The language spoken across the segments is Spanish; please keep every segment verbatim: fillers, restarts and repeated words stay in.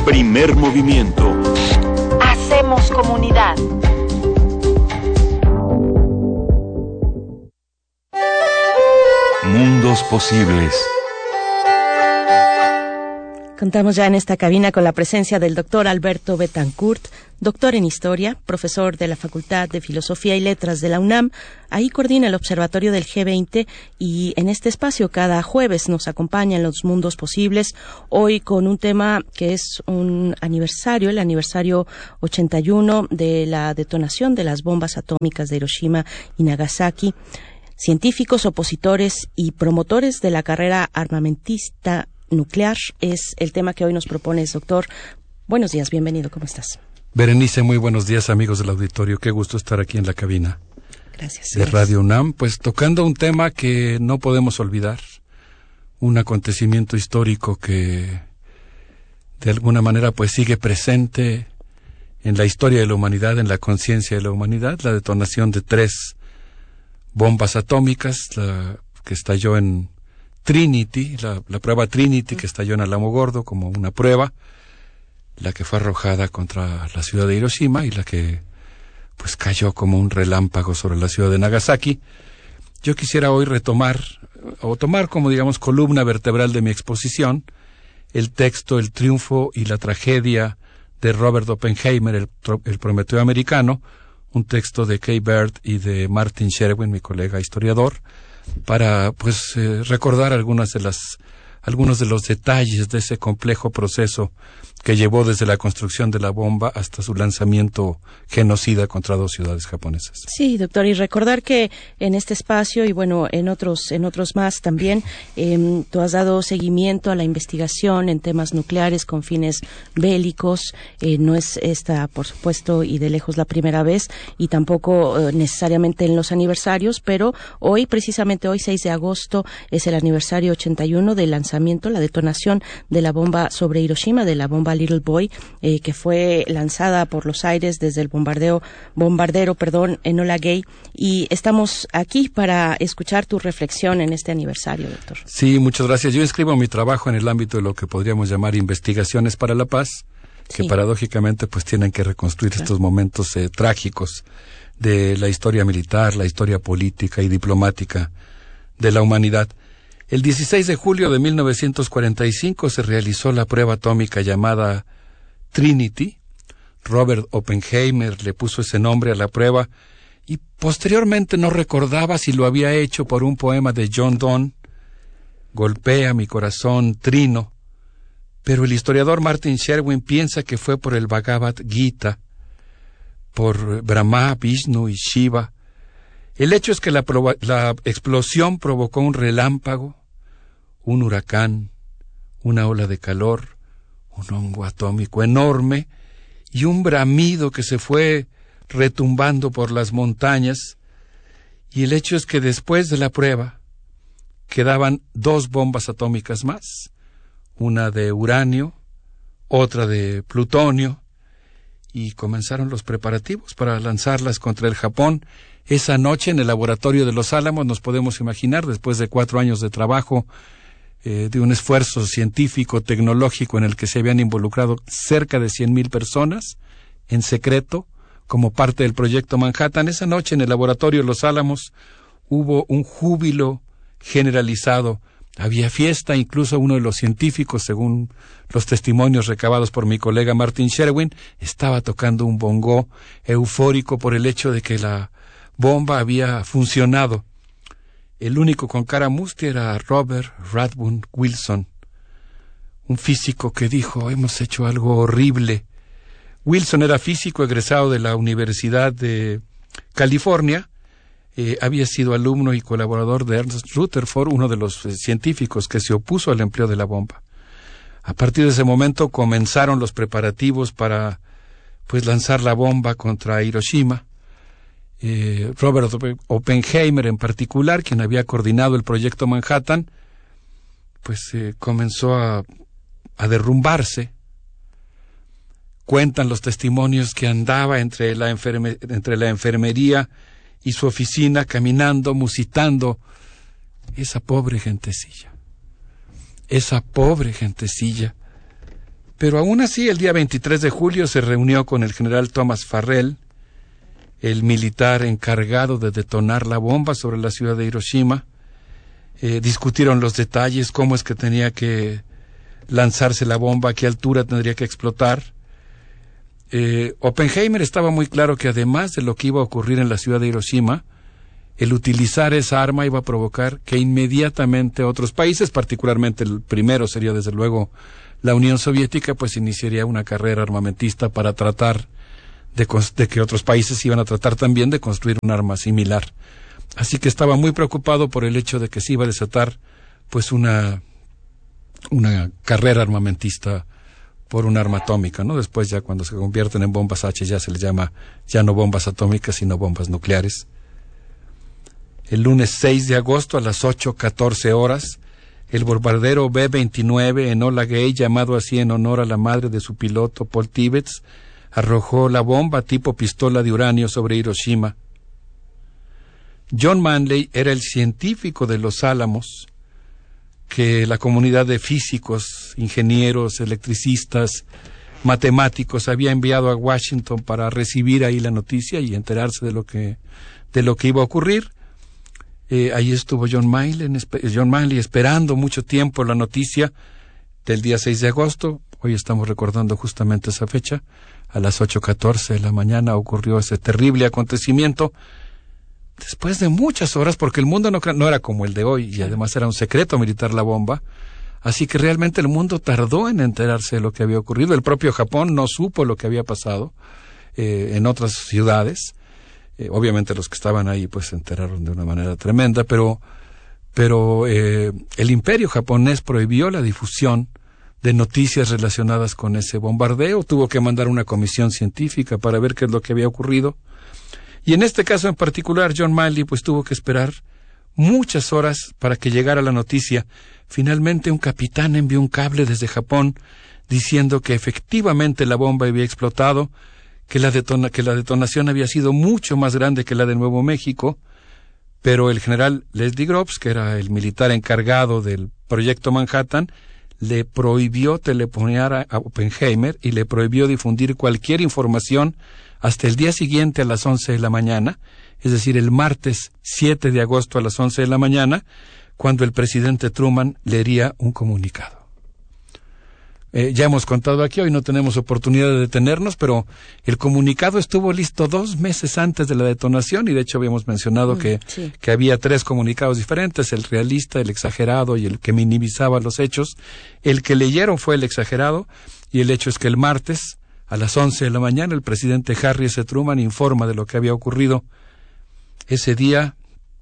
Primer movimiento. Hacemos comunidad. Mundos posibles. Contamos ya en esta cabina con la presencia del doctor Alberto Betancourt, doctor en Historia, profesor de la Facultad de Filosofía y Letras de la UNAM. Ahí coordina el Observatorio del G veinte y en este espacio cada jueves nos acompaña en los mundos posibles, hoy con un tema que es un aniversario, el aniversario ochenta y uno de la detonación de las bombas atómicas de Hiroshima y Nagasaki. Científicos, opositores y promotores de la carrera armamentista nuclear es el tema que hoy nos propones, doctor. Buenos días, bienvenido, ¿cómo estás? Berenice, muy buenos días, amigos del auditorio. Qué gusto estar aquí en la cabina. Gracias. De gracias. Radio UNAM, pues tocando un tema que no podemos olvidar, un acontecimiento histórico que de alguna manera pues sigue presente en la historia de la humanidad, en la conciencia de la humanidad, la detonación de tres bombas atómicas, la que estalló en Trinity, la, la prueba Trinity que estalló en Alamogordo como una prueba, la que fue arrojada contra la ciudad de Hiroshima y la que pues cayó como un relámpago sobre la ciudad de Nagasaki. Yo quisiera hoy retomar, o tomar como digamos columna vertebral de mi exposición, el texto El triunfo y la tragedia de Robert Oppenheimer, el, el Prometeo americano, un texto de Kay Baird y de Martin Sherwin, mi colega historiador, para pues eh, recordar algunas de las algunos de los detalles de ese complejo proceso que llevó desde la construcción de la bomba hasta su lanzamiento genocida contra dos ciudades japonesas. Sí, doctor, y recordar que en este espacio y bueno, en otros en otros más también, eh, tú has dado seguimiento a la investigación en temas nucleares con fines bélicos. Eh, no es esta, por supuesto, y de lejos la primera vez, y tampoco eh, necesariamente en los aniversarios, pero hoy, precisamente hoy, seis de agosto, es el aniversario ochenta y uno del lanzamiento, la detonación de la bomba sobre Hiroshima, de la bomba Little Boy, eh, que fue lanzada por los aires desde el bombardeo, bombardero, perdón, Enola Gay, y estamos aquí para escuchar tu reflexión en este aniversario, doctor. Sí, muchas gracias. Yo inscribo mi trabajo en el ámbito de lo que podríamos llamar investigaciones para la paz, que sí, paradójicamente pues tienen que reconstruir claro. estos momentos eh, trágicos de la historia militar, la historia política y diplomática de la humanidad. El dieciséis de julio de mil novecientos cuarenta y cinco se realizó la prueba atómica llamada Trinity. Robert Oppenheimer le puso ese nombre a la prueba y posteriormente no recordaba si lo había hecho por un poema de John Donne, Golpea mi corazón, trino, pero el historiador Martin Sherwin piensa que fue por el Bhagavad Gita, por Brahma, Vishnu y Shiva. El hecho es que la, proba- la explosión provocó un relámpago, un huracán, una ola de calor, un hongo atómico enorme y un bramido que se fue retumbando por las montañas. Y el hecho es que después de la prueba quedaban dos bombas atómicas más, una de uranio, otra de plutonio, y comenzaron los preparativos para lanzarlas contra el Japón. Esa noche en el laboratorio de Los Álamos, nos podemos imaginar, después de cuatro años de trabajo, eh, de un esfuerzo científico, tecnológico en el que se habían involucrado cerca de cien mil personas, en secreto, como parte del proyecto Manhattan. Esa noche en el laboratorio de Los Álamos hubo un júbilo generalizado. Había fiesta, incluso uno de los científicos, según los testimonios recabados por mi colega Martin Sherwin, estaba tocando un bongó eufórico por el hecho de que la bomba había funcionado. El único con cara mustia era Robert Radbourne Wilson, un físico que dijo, hemos hecho algo horrible. Wilson era físico egresado de la Universidad de California, eh, había sido alumno y colaborador de Ernst Rutherford, uno de los eh, científicos que se opuso al empleo de la bomba. A partir de ese momento comenzaron los preparativos para pues lanzar la bomba contra Hiroshima. Eh, Robert Oppenheimer en particular, quien había coordinado el proyecto Manhattan, pues eh, comenzó a, a derrumbarse. Cuentan los testimonios que andaba entre la, enferme, entre la enfermería y su oficina, caminando, musitando. Esa pobre gentecilla, esa pobre gentecilla Pero aún así, el día veintitrés de julio se reunió con el general Thomas Farrell, el militar encargado de detonar la bomba sobre la ciudad de Hiroshima. Eh, discutieron los detalles, cómo es que tenía que lanzarse la bomba, a qué altura tendría que explotar. Eh, Oppenheimer estaba muy claro que además de lo que iba a ocurrir en la ciudad de Hiroshima, el utilizar esa arma iba a provocar que inmediatamente otros países, particularmente el primero sería desde luego la Unión Soviética, pues iniciaría una carrera armamentista para tratar de, de que otros países iban a tratar también de construir un arma similar. Así que estaba muy preocupado por el hecho de que se iba a desatar pues una, una carrera armamentista por un arma atómica, ¿no? Después ya cuando se convierten en bombas H ya se les llama ya no bombas atómicas sino bombas nucleares. El lunes seis de agosto a las ocho catorce horas, el bombardero B veintinueve Enola Gay, llamado así en honor a la madre de su piloto Paul Tibbets, arrojó la bomba tipo pistola de uranio sobre Hiroshima. John Manley era el científico de Los Álamos que la comunidad de físicos, ingenieros, electricistas, matemáticos había enviado a Washington para recibir ahí la noticia y enterarse de lo que de lo que iba a ocurrir. Eh, ahí estuvo John Manley, John Manley esperando mucho tiempo la noticia del día seis de agosto. Hoy estamos recordando justamente esa fecha. A las ocho catorce de la mañana ocurrió ese terrible acontecimiento. Después de muchas horas, porque el mundo no, no era como el de hoy, y además era un secreto militar la bomba, así que realmente el mundo tardó en enterarse de lo que había ocurrido. El propio Japón no supo lo que había pasado eh, en otras ciudades. Eh, obviamente los que estaban ahí pues se enteraron de una manera tremenda, pero, pero eh, el imperio japonés prohibió la difusión de noticias relacionadas con ese bombardeo. Tuvo que mandar una comisión científica para ver qué es lo que había ocurrido. Y en este caso en particular, John Manley pues tuvo que esperar muchas horas para que llegara la noticia. Finalmente un capitán envió un cable desde Japón diciendo que efectivamente la bomba había explotado, que la, detona, que la detonación había sido mucho más grande que la de Nuevo México, pero el general Leslie Groves, que era el militar encargado del proyecto Manhattan, le prohibió telefonear a Oppenheimer y le prohibió difundir cualquier información hasta el día siguiente a las once de la mañana, es decir, el martes siete de agosto a las once de la mañana, cuando el presidente Truman leería un comunicado. Eh, ya hemos contado aquí, hoy no tenemos oportunidad de detenernos, pero el comunicado estuvo listo dos meses antes de la detonación y de hecho habíamos mencionado mm, que, sí. que había tres comunicados diferentes, el realista, el exagerado y el que minimizaba los hechos. El que leyeron fue el exagerado y el hecho es que el martes a las once de la mañana el presidente Harry S. Truman informa de lo que había ocurrido. Ese día,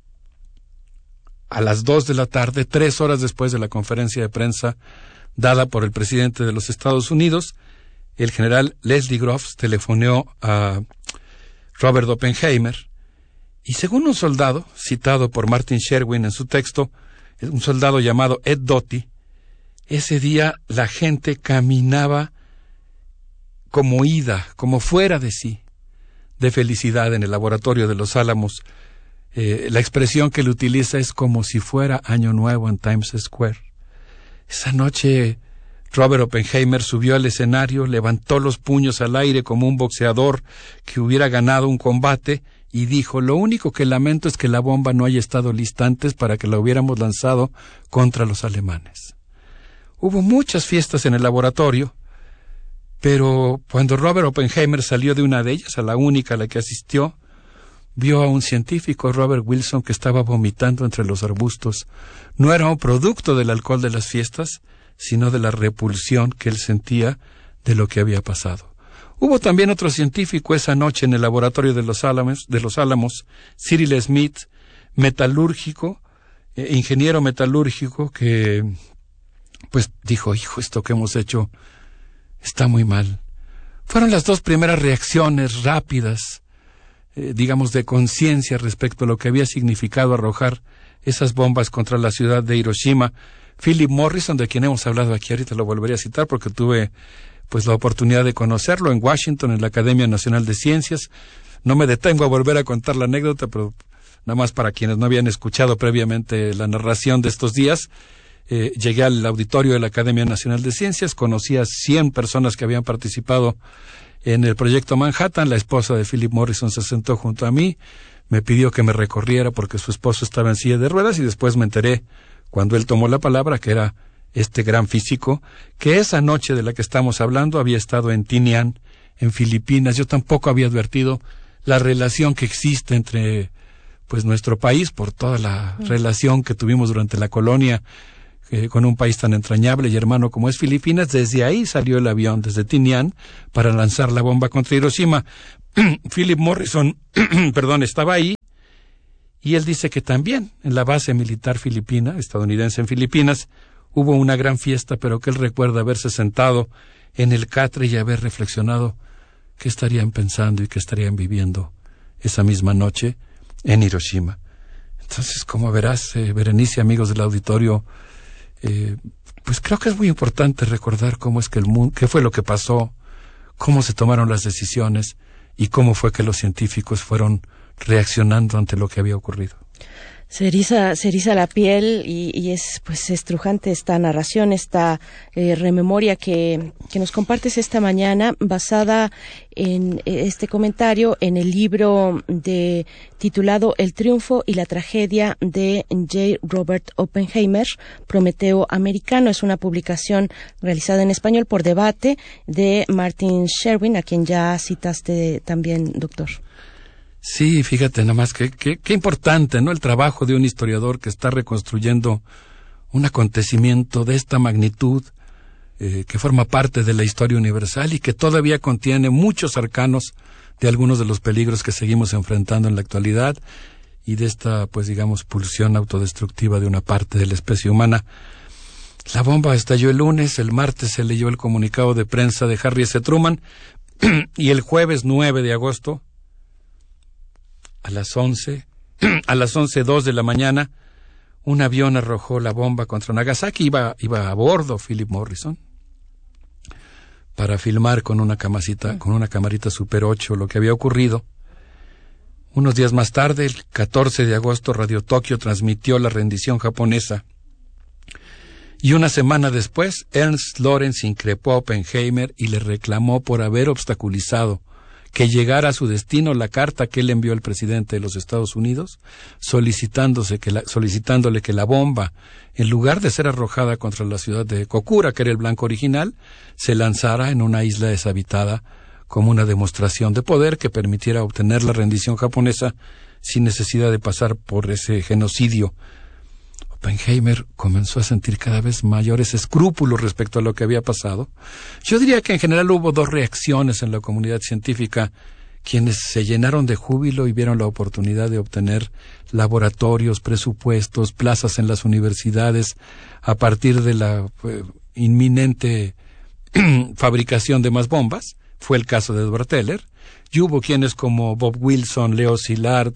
a las dos de la tarde, tres horas después de la conferencia de prensa dada por el presidente de los Estados Unidos, el general Leslie Groves telefoneó a Robert Oppenheimer y según un soldado, citado por Martin Sherwin en su texto, un soldado llamado Ed Doty, ese día la gente caminaba como ida, como fuera de sí, de felicidad en el laboratorio de Los Álamos. Eh, la expresión que él utiliza es como si fuera Año Nuevo en Times Square. Esa noche Robert Oppenheimer subió al escenario, levantó los puños al aire como un boxeador que hubiera ganado un combate y dijo: lo único que lamento es que la bomba no haya estado lista antes para que la hubiéramos lanzado contra los alemanes. Hubo muchas fiestas en el laboratorio, pero cuando Robert Oppenheimer salió de una de ellas, a la única a la que asistió, vio a un científico, Robert Wilson, que estaba vomitando entre los arbustos. No era un producto del alcohol de las fiestas, sino de la repulsión que él sentía de lo que había pasado. Hubo también otro científico esa noche en el laboratorio de Los Álamos, de Los Álamos, Cyril Smith, metalúrgico, eh, ingeniero metalúrgico, que pues dijo: hijo, esto que hemos hecho está muy mal. Fueron las dos primeras reacciones rápidas, eh, digamos, de conciencia respecto a lo que había significado arrojar esas bombas contra la ciudad de Hiroshima. Philip Morrison, de quien hemos hablado aquí, ahorita lo volveré a citar porque tuve pues la oportunidad de conocerlo en Washington, en la Academia Nacional de Ciencias. No me detengo a volver a contar la anécdota, pero nada más para quienes no habían escuchado previamente la narración de estos días. eh, llegué al auditorio de la Academia Nacional de Ciencias, conocí a cien personas que habían participado en el proyecto Manhattan. La esposa de Philip Morrison se sentó junto a mí, me pidió que me recorriera porque su esposo estaba en silla de ruedas, y después me enteré, cuando él tomó la palabra, que era este gran físico, que esa noche de la que estamos hablando había estado en Tinian, en Filipinas. Yo tampoco había advertido la relación que existe entre pues nuestro país, por toda la mm. relación que tuvimos durante la colonia eh, con un país tan entrañable y hermano como es Filipinas. Desde ahí salió el avión, desde Tinian, para lanzar la bomba contra Hiroshima. Philip Morrison, perdón, estaba ahí, y él dice que también en la base militar filipina, estadounidense en Filipinas, hubo una gran fiesta, pero que él recuerda haberse sentado en el catre y haber reflexionado qué estarían pensando y qué estarían viviendo esa misma noche en Hiroshima. Entonces, como verás, eh, Berenice, amigos del auditorio, eh, pues creo que es muy importante recordar cómo es que el mundo, qué fue lo que pasó, cómo se tomaron las decisiones y cómo fue que los científicos fueron reaccionando ante lo que había ocurrido. Se eriza, se eriza la piel y, y es pues estrujante esta narración, esta eh, rememoria que, que nos compartes esta mañana, basada en este comentario en el libro de titulado El triunfo y la tragedia de J. Robert Oppenheimer, Prometeo Americano. Es una publicación realizada en español por Debate de Martin Sherwin, a quien ya citaste también, doctor. Sí, fíjate nomás que qué importante, ¿no? El trabajo de un historiador que está reconstruyendo un acontecimiento de esta magnitud, eh, que forma parte de la historia universal y que todavía contiene muchos arcanos de algunos de los peligros que seguimos enfrentando en la actualidad, y de esta, pues digamos, pulsión autodestructiva de una parte de la especie humana. La bomba estalló el lunes, el martes se leyó el comunicado de prensa de Harry S. Truman, y el jueves nueve de agosto, a las once, a las once dos de la mañana, un avión arrojó la bomba contra Nagasaki. Iba, iba a bordo Philip Morrison para filmar con una camarita, con una camarita Super ocho lo que había ocurrido. Unos días más tarde, el catorce de agosto, Radio Tokio transmitió la rendición japonesa. Y una semana después, Ernst Lawrence increpó a Oppenheimer y le reclamó por haber obstaculizado que llegara a su destino la carta que él envió al presidente de los Estados Unidos, solicitándose que la, solicitándole que la bomba, en lugar de ser arrojada contra la ciudad de Kokura, que era el blanco original, se lanzara en una isla deshabitada como una demostración de poder que permitiera obtener la rendición japonesa sin necesidad de pasar por ese genocidio. Oppenheimer comenzó a sentir cada vez mayores escrúpulos respecto a lo que había pasado. Yo diría que en general hubo dos reacciones en la comunidad científica: quienes se llenaron de júbilo y vieron la oportunidad de obtener laboratorios, presupuestos, plazas en las universidades a partir de la eh, inminente fabricación de más bombas. Fue el caso de Edward Teller. Y hubo quienes como Bob Wilson, Leo Szilard,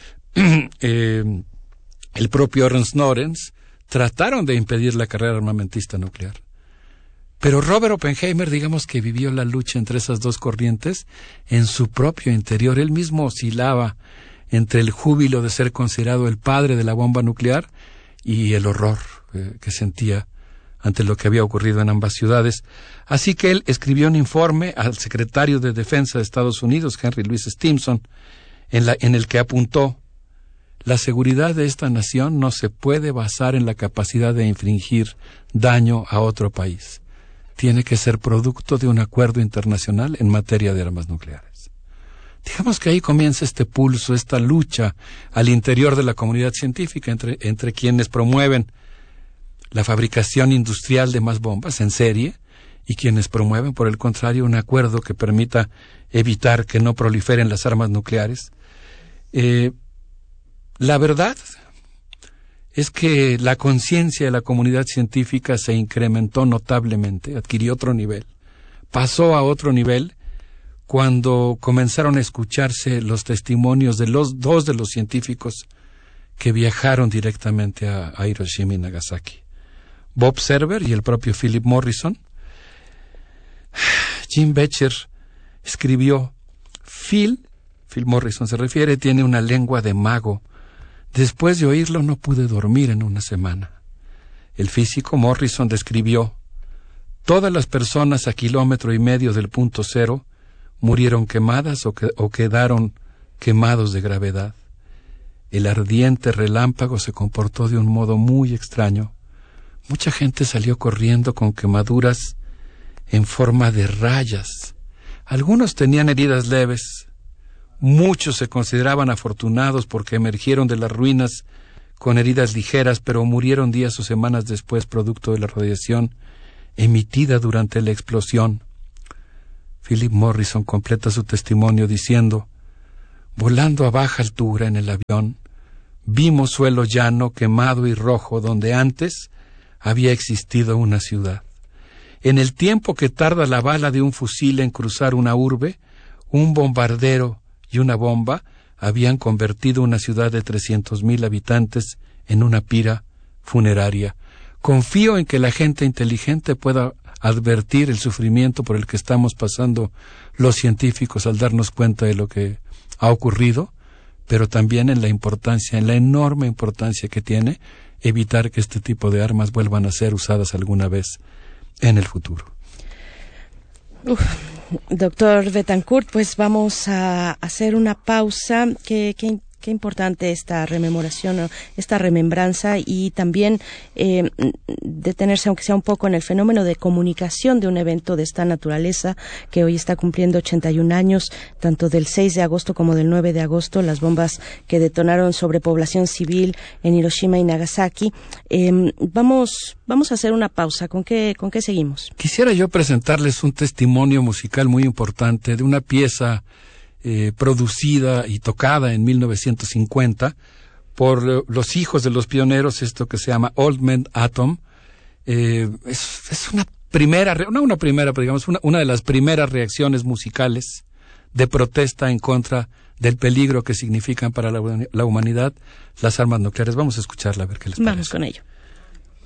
eh, el propio Ernst Lawrence, trataron de impedir la carrera armamentista nuclear. Pero Robert Oppenheimer, digamos que vivió la lucha entre esas dos corrientes en su propio interior. Él mismo oscilaba entre el júbilo de ser considerado el padre de la bomba nuclear y el horror eh, que sentía ante lo que había ocurrido en ambas ciudades. Así que él escribió un informe al secretario de Defensa de Estados Unidos, Henry Louis Stimson, en, la, en el que apuntó: la seguridad de esta nación no se puede basar en la capacidad de infligir daño a otro país. Tiene que ser producto de un acuerdo internacional en materia de armas nucleares. Digamos que ahí comienza este pulso, esta lucha al interior de la comunidad científica entre, entre quienes promueven la fabricación industrial de más bombas en serie y quienes promueven, por el contrario, un acuerdo que permita evitar que no proliferen las armas nucleares. Eh, La verdad es que la conciencia de la comunidad científica se incrementó notablemente, adquirió otro nivel, pasó a otro nivel cuando comenzaron a escucharse los testimonios de los dos de los científicos que viajaron directamente a, a Hiroshima y Nagasaki, Bob Server y el propio Philip Morrison. Jim Becher escribió: Phil, Phil Morrison se refiere, tiene una lengua de mago. Después de oírlo no pude dormir en una semana. el físico Morrison describió: todas las personas a kilómetro y medio del punto cero murieron quemadas o, que, o quedaron quemados de gravedad. El ardiente relámpago se comportó de un modo muy extraño. Mucha gente salió corriendo con quemaduras en forma de rayas. Algunos tenían heridas leves. Muchos se consideraban afortunados porque emergieron de las ruinas con heridas ligeras, pero murieron días o semanas después producto de la radiación emitida durante la explosión. Philip Morrison completa su testimonio diciendo: volando a baja altura en el avión, vimos suelo llano, quemado y rojo, donde antes había existido una ciudad. En el tiempo que tarda la bala de un fusil en cruzar una urbe, un bombardero y una bomba habían convertido una ciudad de trescientos mil habitantes en una pira funeraria. Confío en que la gente inteligente pueda advertir el sufrimiento por el que estamos pasando los científicos al darnos cuenta de lo que ha ocurrido, pero también en la importancia, en la enorme importancia que tiene evitar que este tipo de armas vuelvan a ser usadas alguna vez en el futuro. Uf, doctor Betancourt, pues vamos a hacer una pausa. Qué, qué, qué importante esta rememoración, esta remembranza, y también eh, detenerse, aunque sea un poco, en el fenómeno de comunicación de un evento de esta naturaleza que hoy está cumpliendo ochenta y un años, tanto del seis de agosto como del nueve de agosto, las bombas que detonaron sobre población civil en Hiroshima y Nagasaki. Eh, vamos, vamos a hacer una pausa. ¿Con qué, con qué seguimos? Quisiera yo presentarles un testimonio musical muy importante de una pieza Eh, producida y tocada en mil novecientos cincuenta por los hijos de los pioneros, esto que se llama Old Man Atom. Eh, es, es una primera, no una primera, pero digamos una, una de las primeras reacciones musicales de protesta en contra del peligro que significan para la, la humanidad las armas nucleares. Vamos a escucharla a ver qué les parece. Vamos con ello.